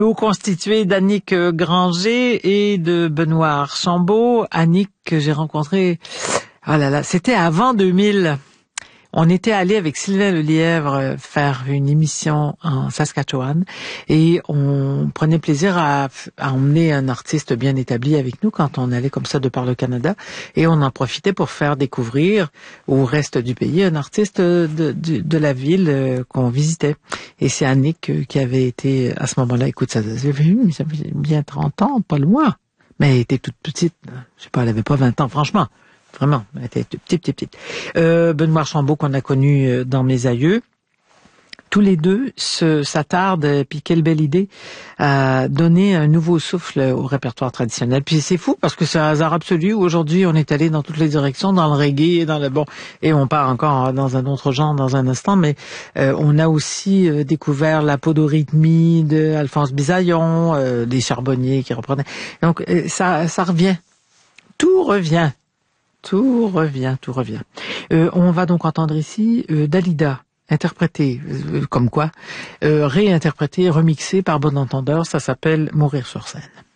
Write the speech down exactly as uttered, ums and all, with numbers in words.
constitué d'Annick Granger et de Benoît Archambault. Annick, que j'ai rencontré, oh là là, c'était avant deux mille. On était allé avec Sylvain Lelièvre faire une émission en Saskatchewan et on prenait plaisir à, à emmener un artiste bien établi avec nous quand on allait comme ça de par le Canada, et on en profitait pour faire découvrir au reste du pays un artiste de, de, de la ville qu'on visitait. Et c'est Annick qui avait été à ce moment-là, écoute, ça, ça fait bien trente ans, pas loin, mais elle était toute petite, je sais pas, elle avait pas vingt ans, franchement. Vraiment, elle était petite, petite, petite. Euh, Benoît Archambault, qu'on a connu dans Mes Aïeux, tous les deux se, s'attardent, puis quelle belle idée, à donner un nouveau souffle au répertoire traditionnel. Puis c'est fou, parce que c'est un hasard absolu. Aujourd'hui, on est allé dans toutes les directions, dans le reggae, dans le bon, et on part encore dans un autre genre dans un instant, mais euh, on a aussi euh, découvert la podorythmie de Alphonse Bisaillon, euh, des Charbonniers qui reprenaient. Donc, euh, ça, ça revient. Tout revient. Tout revient, tout revient. Euh, on va donc entendre ici euh, Dalida, interprétée, euh, comme quoi, euh, réinterprétée, remixée par Bon Entendeur. Ça s'appelle Mourir sur scène.